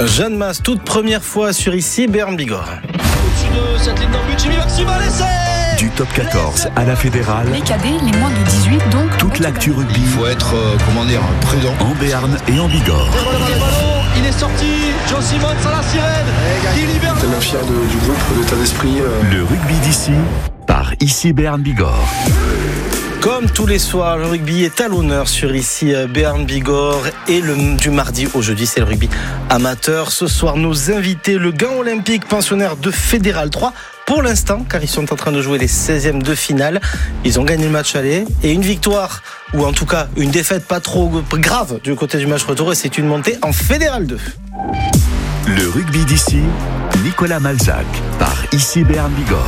Jeanne Mas, toute première fois sur ici, Bern Bigorre. Au-dessus de cette ligne d'en but, Jimmy Maxima, l'essai. Du top 14 à la fédérale, les cadets, les moins de 18 donc. toute l'actu rugby. Il faut être, prudent. En Béarn et en Bigorre. Le ballon, il est sorti. Joe Simons à la sirène. Il libère. Tellement fier du groupe, de l'état d'esprit. Le rugby d'ici, par ici Béarn Bigorre. Comme tous les soirs, le rugby est à l'honneur sur ici Béarn Bigorre et du mardi au jeudi, c'est le rugby amateur. Ce soir, nos invités, le Gand Olympique, pensionnaire de Fédéral 3. Pour l'instant, car ils sont en train de jouer les 16e de finale. Ils ont gagné le match aller et une victoire, ou en tout cas une défaite pas trop grave du côté du match retour, et c'est une montée en Fédéral 2. Le rugby d'ici, Nicolas Malzac, par ici Béarn Bigorre.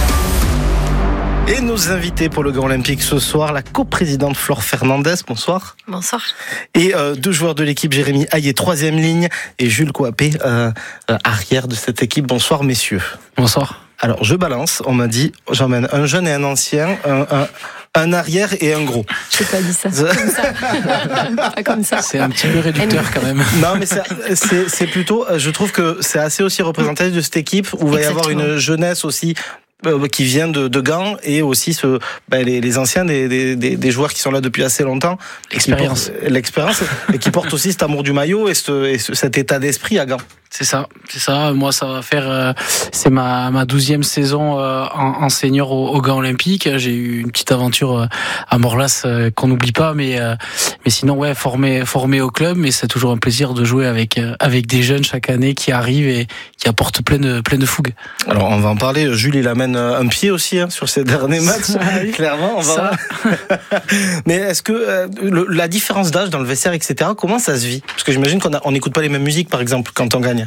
Et nos invités pour le Gand Olympique ce soir, la coprésidente Flore Fernandez, bonsoir. Bonsoir. Et deux joueurs de l'équipe, Jérémy Hayet, 3e ligne, et Jules Coapé, arrière de cette équipe. Bonsoir messieurs. Bonsoir. Alors je balance, on m'a dit, j'emmène un jeune et un ancien, un arrière et un gros. Je n'ai pas dit ça. Comme ça. Pas comme ça. C'est un petit peu réducteur quand même. Non, mais c'est plutôt, je trouve que c'est assez aussi représentatif de cette équipe où il va y avoir une jeunesse aussi qui vient de Gand, et aussi les anciens des joueurs qui sont là depuis assez longtemps. L'expérience et qui portent aussi cet amour du maillot et cet état d'esprit à Gand. C'est ça. Moi, ça va faire, c'est ma 12e saison en senior au Gand Olympique. J'ai eu une petite aventure à Morlas qu'on n'oublie pas, mais sinon, ouais, formé au club. Mais c'est toujours un plaisir de jouer avec des jeunes chaque année qui arrivent et qui apportent plein de fougue. Alors, on va en parler. Jules, il amène un pied aussi sur ces derniers matchs. Clairement, on va. Mais est-ce que la différence d'âge dans le vestiaire, etc., comment ça se vit? Parce que j'imagine qu'on n'écoute pas les mêmes musiques, par exemple, quand on gagne.